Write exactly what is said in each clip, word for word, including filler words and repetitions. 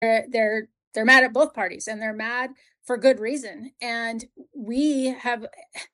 they're they're they're mad at both parties, and they're mad for good reason. And we have,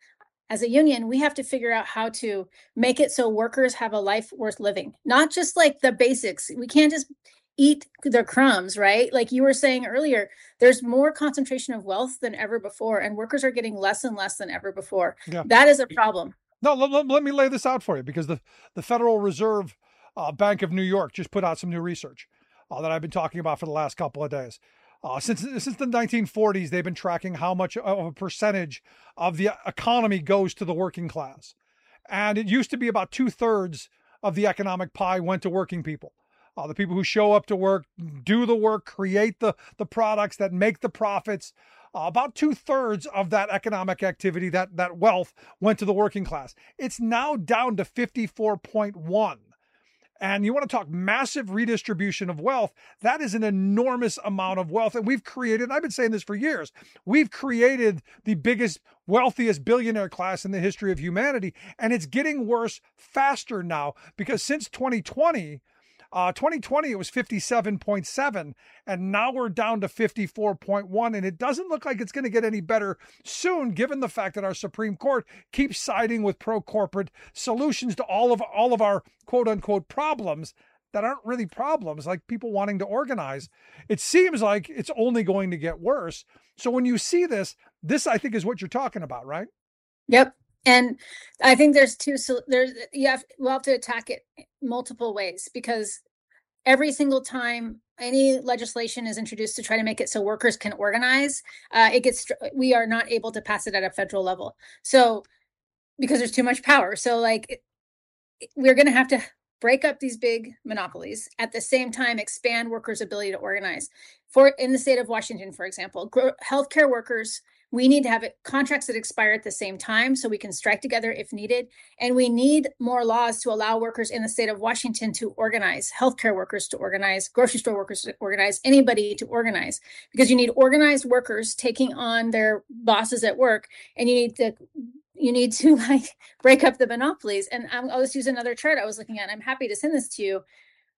as a union, we have to figure out how to make it so workers have a life worth living, not just like the basics. We can't just eat their crumbs, right? Like you were saying earlier, there's more concentration of wealth than ever before, and workers are getting less and less than ever before. Yeah. That is a problem. No, let, let, let me lay this out for you, because the, the Federal Reserve uh, Bank of New York just put out some new research uh, that I've been talking about for the last couple of days. Uh, since since the nineteen forties, they've been tracking how much of a percentage of the economy goes to the working class. And it used to be about two thirds of the economic pie went to working people. Uh, the people who show up to work, do the work, create the, the products that make the profits. Uh, about two thirds of that economic activity, that, that wealth, went to the working class. It's now down to fifty-four point one. And you want to talk massive redistribution of wealth. That is an enormous amount of wealth. And we've created, and I've been saying this for years, we've created the biggest, wealthiest billionaire class in the history of humanity. And it's getting worse faster now, because since twenty twenty, Uh, twenty twenty, it was fifty-seven point seven, and now we're down to fifty-four point one, and it doesn't look like it's going to get any better soon, given the fact that our Supreme Court keeps siding with pro-corporate solutions to all of all of our quote-unquote problems that aren't really problems, like people wanting to organize. It seems like it's only going to get worse. So when you see this, this I think is what you're talking about, right? Yep. And I think there's two, so there's, you have, we'll have to attack it multiple ways, because every single time any legislation is introduced to try to make it so workers can organize, uh, it gets, we are not able to pass it at a federal level. So, because there's too much power. So like, we're going to have to break up these big monopolies, at the same time expand workers' ability to organize. For in the state of Washington, for example, healthcare workers, we need to have contracts that expire at the same time so we can strike together if needed. And we need more laws to allow workers in the state of Washington to organize, healthcare workers to organize, grocery store workers to organize, anybody to organize, because you need organized workers taking on their bosses at work, and you need to you need to like break up the monopolies. And I'll just use another chart I was looking at. I'm happy to send this to you.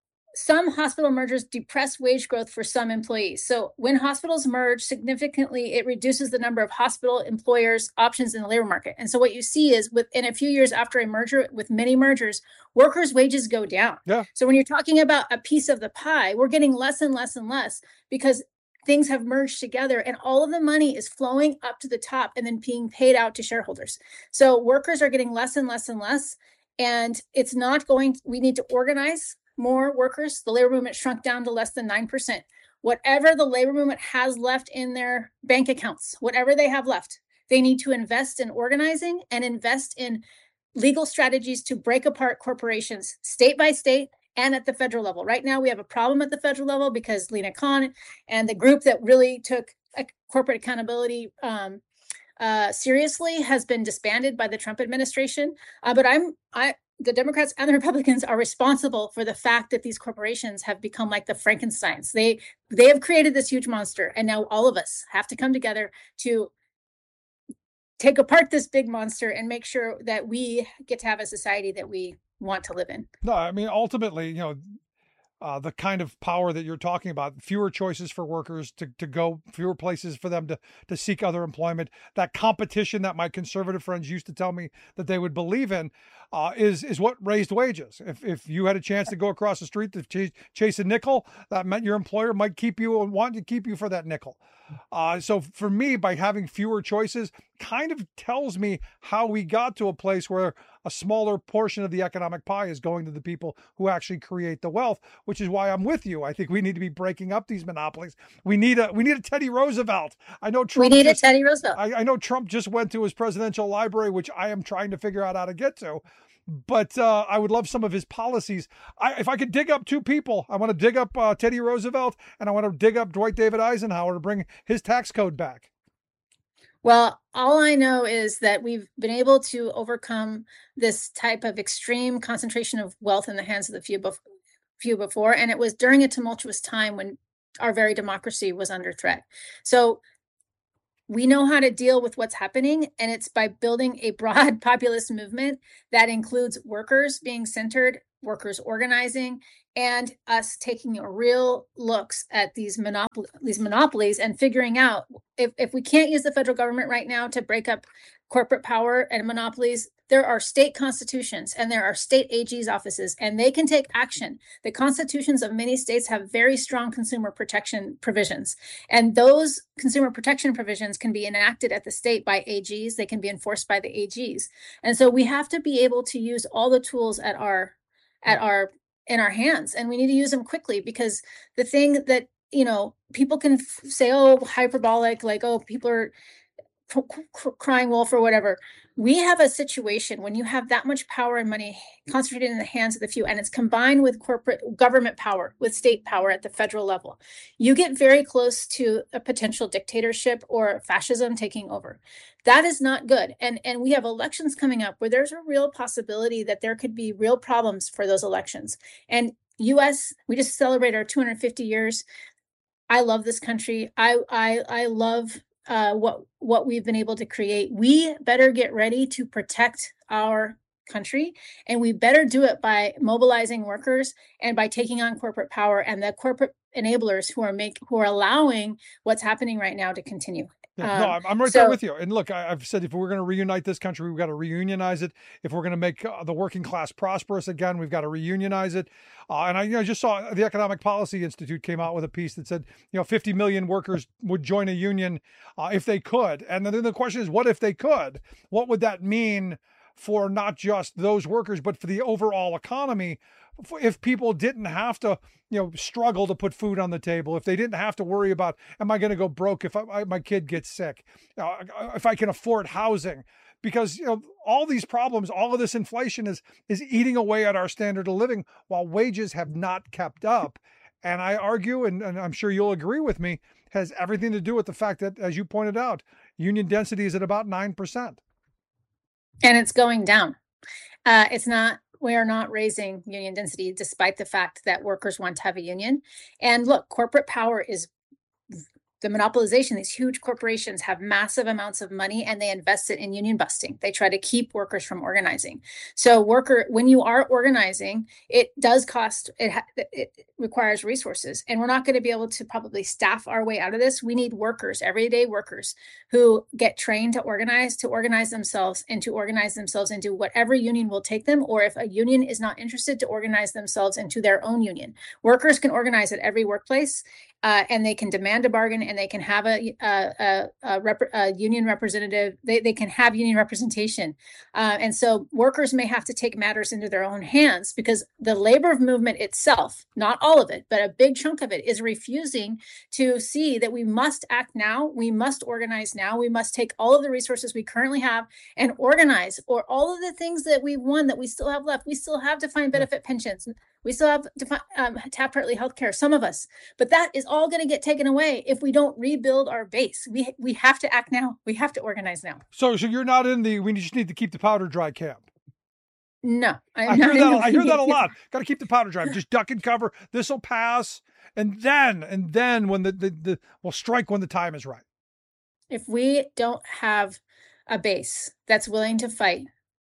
Some hospital mergers depress wage growth for some employees. So when hospitals merge significantly, it reduces the number of hospital employers' options in the labor market. And so what you see is within a few years after a merger, with many mergers, workers' wages go down. Yeah. So when you're talking about a piece of the pie, we're getting less and less and less, because things have merged together, and all of the money is flowing up to the top and then being paid out to shareholders. So workers are getting less and less and less. And it's not going, we need to organize more workers. The labor movement shrunk down to less than nine percent. Whatever the labor movement has left in their bank accounts, whatever they have left, they need to invest in organizing and invest in legal strategies to break apart corporations state by state and at the federal level. Right now, we have a problem at the federal level because Lena Khan and the group that really took corporate accountability um, uh, seriously has been disbanded by the Trump administration. Uh, but I'm, I, the Democrats and the Republicans are responsible for the fact that these corporations have become like the Frankensteins. They, they have created this huge monster, and now all of us have to come together to take apart this big monster and make sure that we get to have a society that we want to live in. No, I mean, ultimately, you know, uh, the kind of power that you're talking about, fewer choices for workers to, to go, fewer places for them to, to seek other employment, that competition that my conservative friends used to tell me that they would believe in, uh, is, is what raised wages. If, if you had a chance to go across the street to chase, chase a nickel, that meant your employer might keep you and want to keep you for that nickel. Uh, so for me, by having fewer choices, kind of tells me how we got to a place where a smaller portion of the economic pie is going to the people who actually create the wealth, which is why I'm with you. I think we need to be breaking up these monopolies. We need a we need a Teddy Roosevelt. I know Trump. We need just, a Teddy Roosevelt. I, I know Trump just went to his presidential library, which I am trying to figure out how to get to. But uh, I would love some of his policies. I, if I could dig up two people, I want to dig up uh, Teddy Roosevelt, and I want to dig up Dwight David Eisenhower to bring his tax code back. Well, all I know is that we've been able to overcome this type of extreme concentration of wealth in the hands of the few, bef- few before, and it was during a tumultuous time when our very democracy was under threat. So we know how to deal with what's happening, and it's by building a broad populist movement that includes workers being centered workers organizing, and us taking a real looks at these monopol- these monopolies and figuring out if, if we can't use the federal government right now to break up corporate power and monopolies, there are state constitutions and there are state A G's offices, and they can take action. The constitutions of many states have very strong consumer protection provisions, and those consumer protection provisions can be enacted at the state by A Gs. They can be enforced by the A Gs. And so we have to be able to use all the tools at our at our in our hands, and we need to use them quickly, because the thing that, you know, people can f- say, oh, hyperbolic, like, oh, people are cr- cr- crying wolf or whatever. We have a situation when you have that much power and money concentrated in the hands of the few, and it's combined with corporate government power, with state power at the federal level, you get very close to a potential dictatorship or fascism taking over. That is not good. And, and we have elections coming up where there's a real possibility that there could be real problems for those elections. And U S, we just celebrate our two hundred fifty years. I love this country. I I I love uh, what what we've been able to create. We better get ready to protect our country, and we better do it by mobilizing workers and by taking on corporate power and the corporate enablers who are make who are allowing what's happening right now to continue. Yeah, no, Um, I'm, I'm right so there with you. And look, I, I've said if we're going to reunite this country, we've got to reunionize it. If we're going to make uh, the working class prosperous again, we've got to reunionize it. Uh, and I you know, just saw the Economic Policy Institute came out with a piece that said, you know, fifty million workers would join a union uh, if they could. And then the question is, what if they could? What would that mean for not just those workers, but for the overall economy? If people didn't have to, you know, struggle to put food on the table, if they didn't have to worry about, am I going to go broke if I, my kid gets sick, uh, if I can afford housing, because, you know, all these problems, all of this inflation is, is eating away at our standard of living while wages have not kept up. And I argue, and, and I'm sure you'll agree with me, has everything to do with the fact that, as you pointed out, union density is at about nine percent. And it's going down. Uh, it's not, we are not raising union density, despite the fact that workers want to have a union. And look, corporate power is the monopolization. These huge corporations have massive amounts of money, and they invest it in union busting. They try to keep workers from organizing. So worker, when you are organizing, it does cost, it, it requires resources, and we're not going to be able to probably staff our way out of this. We need workers, everyday workers, who get trained to organize, to organize themselves and to organize themselves into whatever union will take them. Or if a union is not interested, to organize themselves into their own union. Workers can organize at every workplace. Uh, and they can demand a bargain, and they can have a, a, a, a, rep, a union representative. They, they can have union representation. Uh, and so workers may have to take matters into their own hands, because the labor movement itself, not all of it, but a big chunk of it, is refusing to see that we must act now. We must organize now. We must take all of the resources we currently have and organize, or all of the things that we've won that we still have left. We still have defined benefit pensions. We still have defi- um, Taft-Hartley healthcare, some of us, but that is all going to get taken away if we don't rebuild our base. We we have to act now. We have to organize now. So, so you're not in the, we just need to keep the powder dry camp. No, I'm I hear that. I hear that a lot. Got to keep the powder dry. Just duck and cover. This will pass, and then and then when the the, the we'll strike when the time is right. If we don't have a base that's willing to fight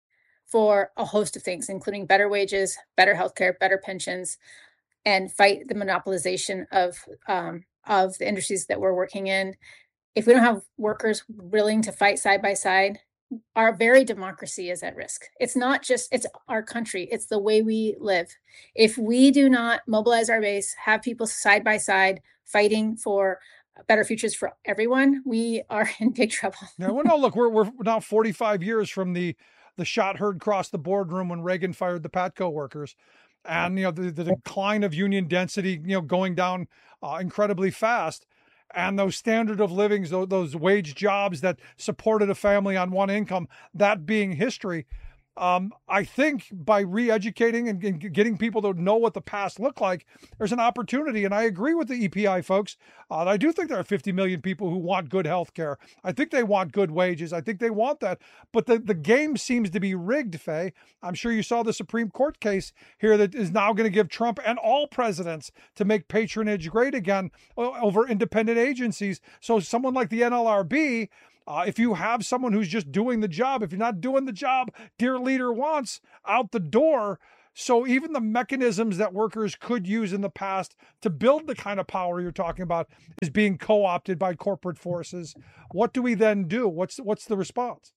for a host of things, including better wages, better healthcare, better pensions, and fight the monopolization of um, of the industries that we're working in. If we don't have workers willing to fight side by side, our very democracy is at risk. It's not just, it's our country, it's the way we live. If we do not mobilize our base, have people side by side fighting for better futures for everyone, we are in big trouble. Yeah, well, no, look, we're we're now forty-five years from the the shot heard across the boardroom when Reagan fired the Patco workers, and you know the, the decline of union density, you know, going down uh, incredibly fast, and those standard of livings, those, those wage jobs that supported a family on one income, that being history. Um, I think by re-educating and, and getting people to know what the past looked like, there's an opportunity. And I agree with the E P I folks. Uh, I do think there are fifty million people who want good health care. I think they want good wages. I think they want that. But the, the game seems to be rigged, Faye. I'm sure you saw the Supreme Court case here that is now going to give Trump and all presidents to make patronage great again over independent agencies. So someone like the N L R B, Uh, if you have someone who's just doing the job, if you're not doing the job dear leader wants, out the door, So even the mechanisms that workers could use in the past to build the kind of power you're talking about is being co-opted by corporate forces. What do we then do? What's what's the response?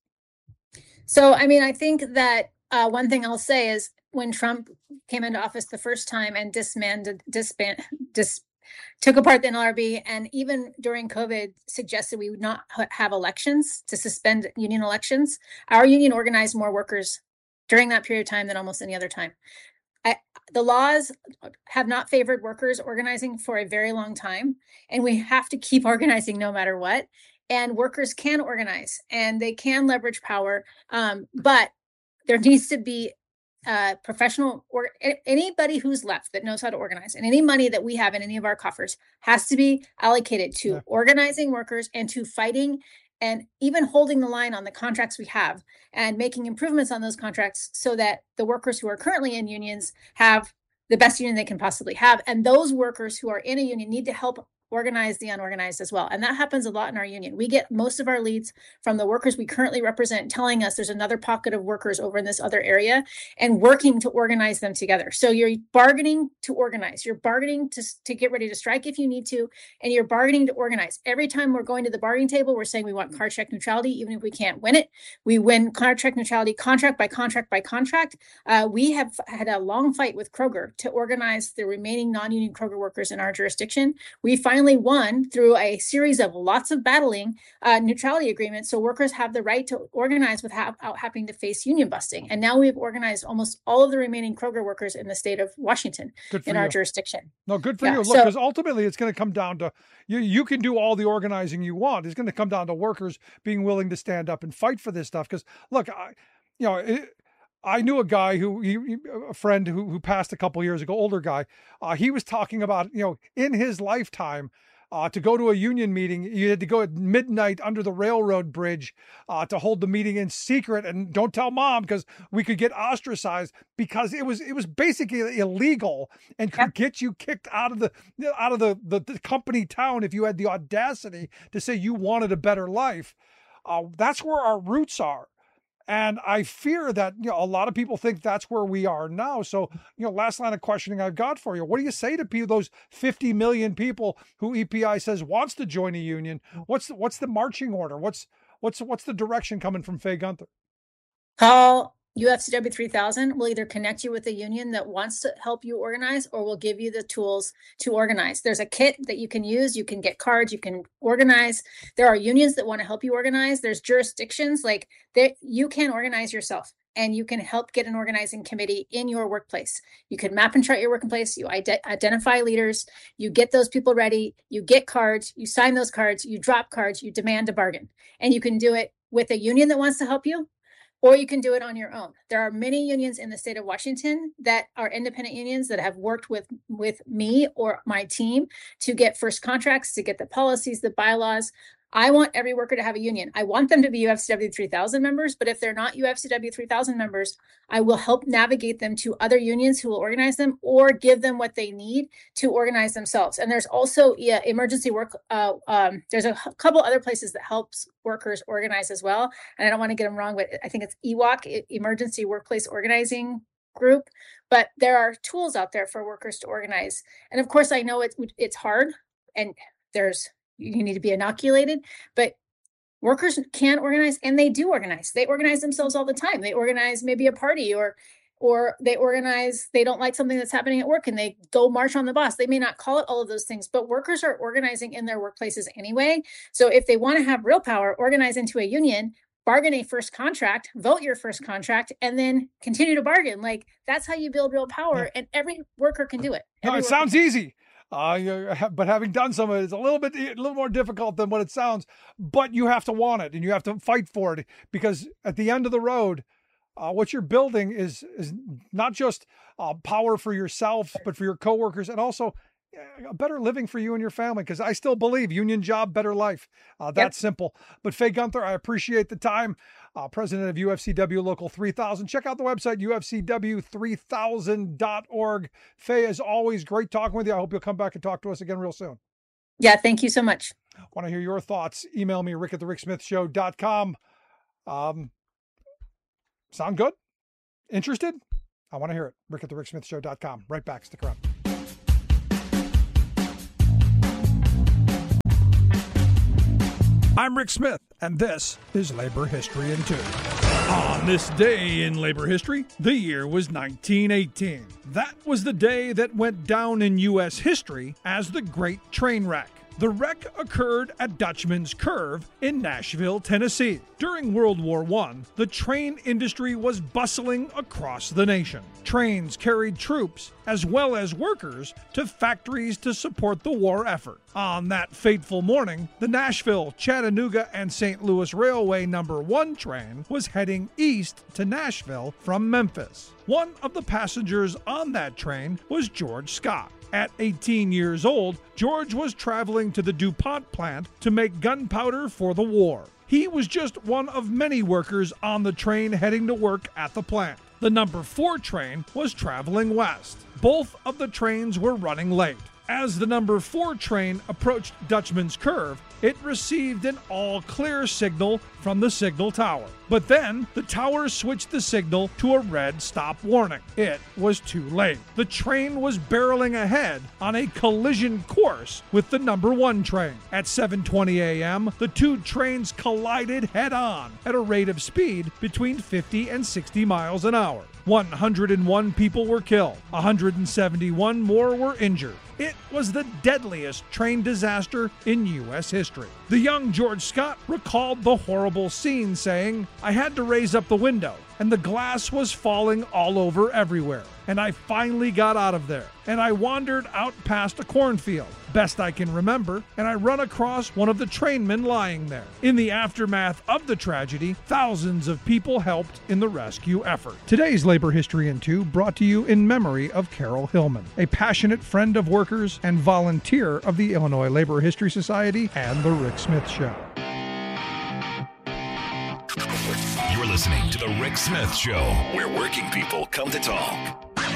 So, I mean, I think that uh, one thing I'll say is when Trump came into office the first time and disbanded, disband, dis, took apart the N L R B, and even during COVID suggested we would not have elections, to suspend union elections. Our union organized more workers during that period of time than almost any other time. I, the laws have not favored workers organizing for a very long time, and we have to keep organizing no matter what. And workers can organize and they can leverage power, um, but there needs to be uh, professional or anybody who's left that knows how to organize, and any money that we have in any of our coffers has to be allocated to yeah. organizing workers and to fighting and even holding the line on the contracts we have and making improvements on those contracts so that the workers who are currently in unions have the best union they can possibly have. And those workers who are in a union need to help organize the unorganized as well. And that happens a lot in our union. We get most of our leads from the workers we currently represent telling us there's another pocket of workers over in this other area and working to organize them together. So you're bargaining to organize. You're bargaining to, to get ready to strike if you need to, and you're bargaining to organize. Every time we're going to the bargaining table, we're saying we want card check neutrality, even if we can't win it. We win card check neutrality contract by contract by contract. Uh, we have had a long fight with Kroger to organize the remaining non-union Kroger workers in our jurisdiction. We finally won through a series of lots of battling uh, neutrality agreements, so workers have the right to organize without having to face union busting. And now we've organized almost all of the remaining Kroger workers in the state of Washington in our you. jurisdiction. No, good for yeah, you. Look, because so, ultimately it's going to come down to you. You can do all the organizing you want. It's going to come down to workers being willing to stand up and fight for this stuff. Because look, I, you know. It, I knew a guy who, he, a friend who, who passed a couple years ago, older guy. Uh, he was talking about, you know, in his lifetime, uh, to go to a union meeting, you had to go at midnight under the railroad bridge uh, to hold the meeting in secret, and don't tell mom because we could get ostracized because it was it was basically illegal and could get you kicked out of the out of the the, the company town if you had the audacity to say you wanted a better life. Uh, that's where our roots are. And I fear that, you know, a lot of people think that's where we are now. So, you know, last line of questioning I've got for you. What do you say to people, those fifty million people who E P I says wants to join a union? What's the, what's the marching order? What's what's what's the direction coming from Faye Gunther? Call U F C W three thousand. Will either connect you with a union that wants to help you organize, or will give you the tools to organize. There's a kit that you can use. You can get cards. You can organize. There are unions that want to help you organize. There's jurisdictions like that you can organize yourself, and you can help get an organizing committee in your workplace. You can map and chart your workplace. You ide- identify leaders. You get those people ready. You get cards. You sign those cards. You drop cards. You demand a bargain. And you can do it with a union that wants to help you, or you can do it on your own. There are many unions in the state of Washington that are independent unions that have worked with, with me or my team to get first contracts, to get the policies, the bylaws. I want every worker to have a union. I want them to be U F C W three thousand members, but if they're not U F C W three thousand members, I will help navigate them to other unions who will organize them or give them what they need to organize themselves. And there's also yeah, emergency work. Uh, um, there's a couple other places that helps workers organize as well. And I don't want to get them wrong, but I think it's E W O C, Emergency Workplace Organizing Group. But there are tools out there for workers to organize. And of course, I know it's it's hard, and there's you need to be inoculated, but workers can organize, and they do organize. They organize themselves all the time. They organize maybe a party, or or they organize, they don't like something that's happening at work and they go march on the boss. They may not call it all of those things, but workers are organizing in their workplaces anyway. So if they want to have real power, organize into a union, bargain a first contract, vote your first contract, and then continue to bargain. Like, that's how you build real power, and every worker can do it. No, it sounds easy. Uh, but having done some of it, it's a little bit, a little more difficult than what it sounds, but you have to want it and you have to fight for it, because at the end of the road, uh, what you're building is, is not just uh, power for yourself, but for your coworkers, and also a better living for you and your family. Because I still believe union job, better life. Uh, that's yep. simple. But Faye Gunther, I appreciate the time. Uh, president of U F C W Local three thousand. Check out the website, U F C W three thousand dot org. Faye, as always, great talking with you. I hope you'll come back and talk to us again real soon. Yeah, thank you so much. Want to hear your thoughts? Email me, rick at the rick smith show dot com. Um, sound good? Interested? I want to hear it. Rick at the rick smith show dot com. Right back. Stick around. I'm Rick Smith, and this is Labor History in Two. On this day in labor history, the year was nineteen eighteen. That was the day that went down in U S history as the Great Train Wreck. The wreck occurred at Dutchman's Curve in Nashville, Tennessee. During World War One, the train industry was bustling across the nation. Trains carried troops as well as workers to factories to support the war effort. On that fateful morning, the Nashville, Chattanooga, and Saint Louis Railway number one train was heading east to Nashville from Memphis. One of the passengers on that train was George Scott. At eighteen years old, George was traveling to the DuPont plant to make gunpowder for the war. He was just one of many workers on the train heading to work at the plant. The number four train was traveling west. Both of the trains were running late. As the number four train approached Dutchman's Curve, it received an all-clear signal from the signal tower. But then, the tower switched the signal to a red stop warning. It was too late. The train was barreling ahead on a collision course with the number one train. At seven twenty a.m., the two trains collided head-on at a rate of speed between fifty and sixty miles an hour. one hundred one people were killed. one hundred seventy-one more were injured. It was the deadliest train disaster in U S history. The young George Scott recalled the horrible scene, saying, "I had to raise up the window, and the glass was falling all over everywhere. And I finally got out of there, and I wandered out past a cornfield, best I can remember, and I run across one of the trainmen lying there." In the aftermath of the tragedy, thousands of people helped in the rescue effort. Today's Labor History in Two brought to you in memory of Carol Hillman, a passionate friend of workers and volunteer of the Illinois Labor History Society and The Rick Smith Show. You're listening to The Rick Smith Show, where working people come to talk.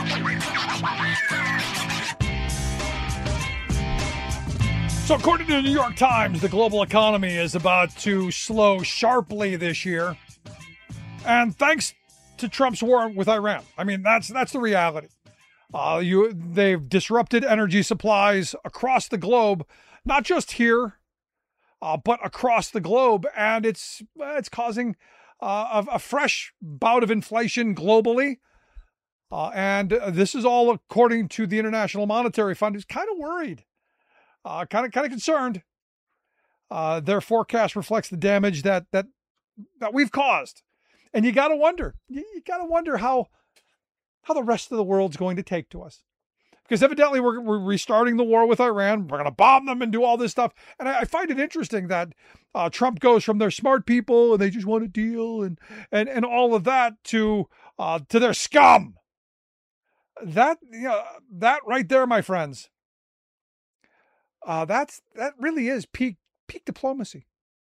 So according to the New York Times, the global economy is about to slow sharply this year. And thanks to Trump's war with Iran. I mean, that's that's the reality. Uh, you they've disrupted energy supplies across the globe, not just here, uh, but across the globe, and it's it's causing uh, a, a fresh bout of inflation globally. Uh, and this is all according to the International Monetary Fund, who's kind of worried, uh, kind of kind of concerned. Uh, their forecast reflects the damage that that that we've caused, and you got to wonder, you, you got to wonder how how the rest of the world's going to take to us, because evidently we're we're restarting the war with Iran. We're going to bomb them and do all this stuff, and I, I find it interesting that uh, Trump goes from their smart people and they just want a deal and and and all of that to uh, to their scum. That, you know, that right there, my friends, uh, that's, that really is peak, peak diplomacy.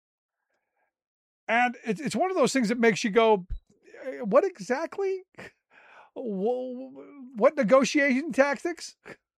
And it's, it's one of those things that makes you go, what exactly, what negotiation tactics?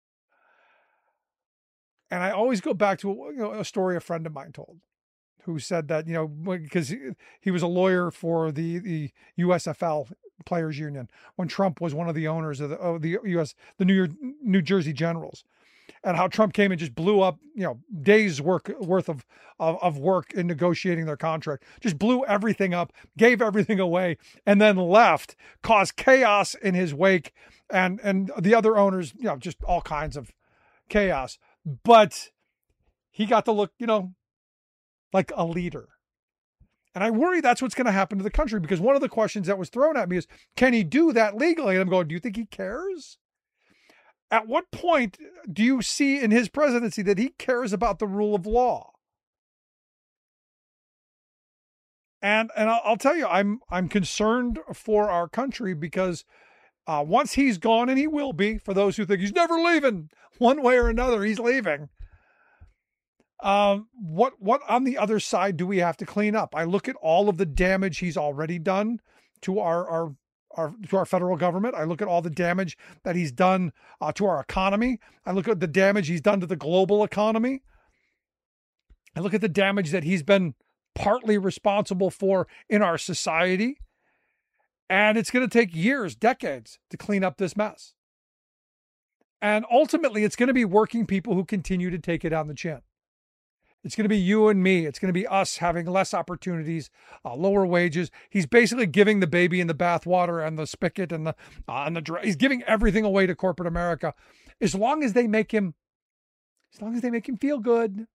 And I always go back to, you know, a story a friend of mine told, who said that, you know, because he, he was a lawyer for the, the U S F L Players Union when Trump was one of the owners of the, of the U S, the New York, New Jersey Generals, and how Trump came and just blew up, you know, days work worth of, of, of work in negotiating their contract, just blew everything up, gave everything away, and then left, caused chaos in his wake, and, and the other owners, you know, just all kinds of chaos. But he got to look, you know, like a leader. And I worry that's what's going to happen to the country, because one of the questions that was thrown at me is, can he do that legally? And I'm going, do you think he cares? At what point do you see in his presidency that he cares about the rule of law? And and I'll, I'll tell you, I'm I'm concerned for our country, because uh, once he's gone, and he will be, for those who think he's never leaving, one way or another, he's leaving. Um, what, what on the other side do we have to clean up? I look at all of the damage he's already done to our, our, our, to our federal government. I look at all the damage that he's done uh, to our economy. I look at the damage he's done to the global economy. I look at the damage that he's been partly responsible for in our society. And it's going to take years, decades to clean up this mess. And ultimately, it's going to be working people who continue to take it on the chin. It's going to be you and me. It's going to be us having less opportunities, uh, lower wages. He's basically giving the baby in the bathwater and the spigot and the uh, and the dry. He's giving everything away to corporate America, as long as they make him, as long as they make him feel good.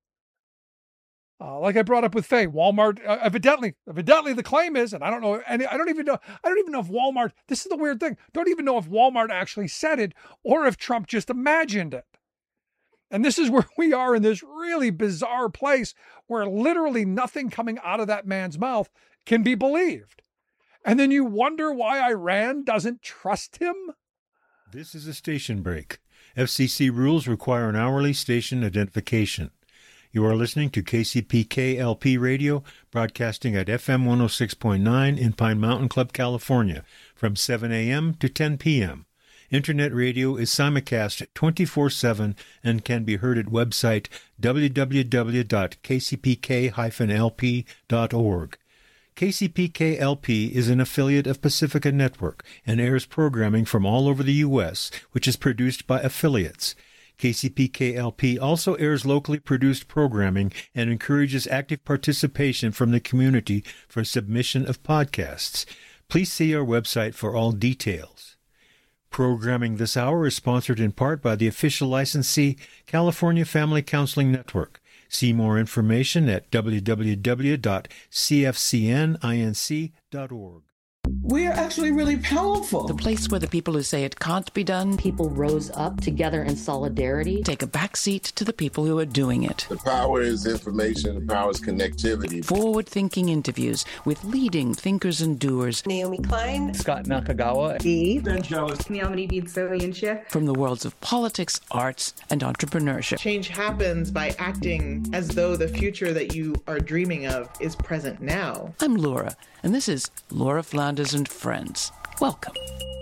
Uh, like I brought up with Faye, Walmart. Uh, evidently, evidently, the claim is, and I don't know, and I don't even know. I don't even know if Walmart. This is the weird thing. Don't even know if Walmart actually said it or if Trump just imagined it. And this is where we are in this really bizarre place where literally nothing coming out of that man's mouth can be believed. And then you wonder why Iran doesn't trust him. This is a station break. F C C rules require an hourly station identification. You are listening to K C P K L P Radio, broadcasting at F M one oh six point nine in Pine Mountain Club, California, from seven a.m. to ten p.m. Internet radio is simulcast twenty-four seven and can be heard at website w w w dot k c p k dash l p dot org. K C P K L P is an affiliate of Pacifica Network and airs programming from all over the U S, which is produced by affiliates. K C P K L P also airs locally produced programming and encourages active participation from the community for submission of podcasts. Please see our website for all details. Programming this hour is sponsored in part by the official licensee, California Family Counseling Network. See more information at w w w dot c f c n inc dot org. We're actually really powerful. The place where the people who say it can't be done, people rose up together in solidarity, take a backseat to the people who are doing it. The power is information, the power is connectivity. Forward-thinking interviews with leading thinkers and doers. Naomi Klein, Scott Nakagawa, Eve, Ben Jealous, Miamadi Bidsoyinship. From the worlds of politics, arts, and entrepreneurship. Change happens by acting as though the future that you are dreaming of is present now. I'm Laura, and this is Laura Flanders and Friends. Welcome.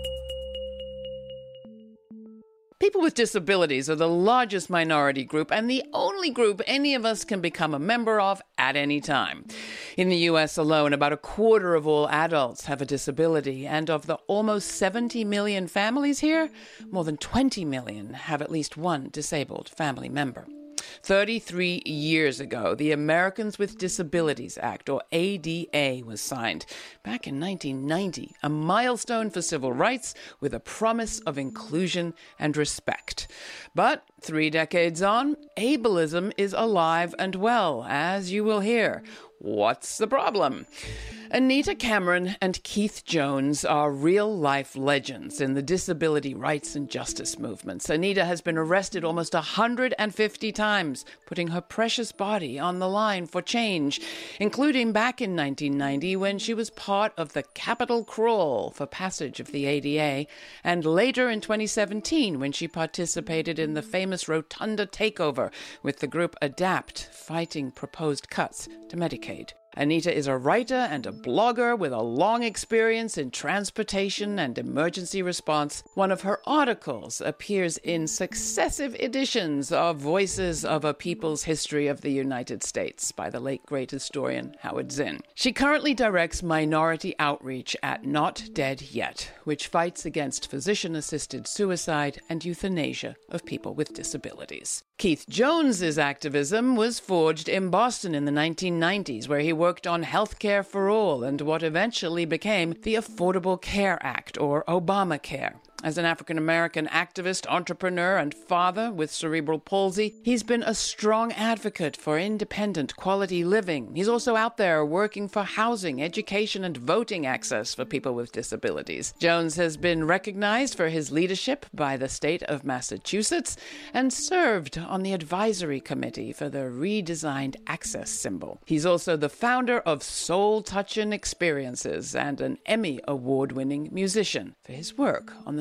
People with disabilities are the largest minority group and the only group any of us can become a member of at any time. In the U S alone, about a quarter of all adults have a disability, and of the almost seventy million families here, more than twenty million have at least one disabled family member. thirty-three years ago, the Americans with Disabilities Act, or A D A, was signed. Back in nineteen ninety, a milestone for civil rights with a promise of inclusion and respect. But three decades on, ableism is alive and well, as you will hear. What's the problem? Anita Cameron and Keith Jones are real-life legends in the disability rights and justice movements. Anita has been arrested almost one hundred fifty times, putting her precious body on the line for change, including back in nineteen ninety when she was part of the Capitol Crawl for passage of the A D A, and later in twenty seventeen when she participated in the famous Rotunda takeover with the group ADAPT, fighting proposed cuts to Medicaid. Anita is a writer and a blogger with a long experience in transportation and emergency response. One of her articles appears in successive editions of Voices of a People's History of the United States by the late great historian Howard Zinn. She currently directs minority outreach at Not Dead Yet, which fights against physician-assisted suicide and euthanasia of people with disabilities. Keith Jones's activism was forged in Boston in the nineteen nineties, where he worked on health care for all and what eventually became the Affordable Care Act, or Obamacare. As an African-American activist, entrepreneur, and father with cerebral palsy, he's been a strong advocate for independent, quality living. He's also out there working for housing, education, and voting access for people with disabilities. Jones has been recognized for his leadership by the state of Massachusetts and served on the advisory committee for the redesigned access symbol. He's also the founder of Soul Touchin' Experiences and an Emmy Award-winning musician for his work on the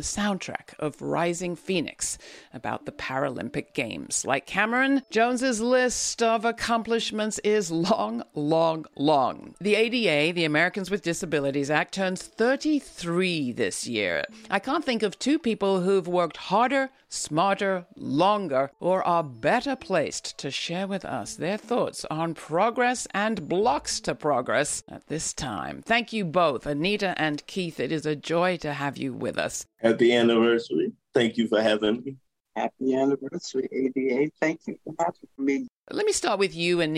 soundtrack of Rising Phoenix about the Paralympic Games. Like Cameron, Jones's list of accomplishments is long, long, long. The A D A, the Americans with Disabilities Act, turns thirty-three this year. I can't think of two people who've worked harder, smarter, longer, or are better placed to share with us their thoughts on progress and blocks to progress at this time. Thank you both, Anita and Keith. It is a joy to have you with us. Happy anniversary. Thank you for having me. Happy anniversary, A D A. Thank you for having me. Let me start with you, Anita.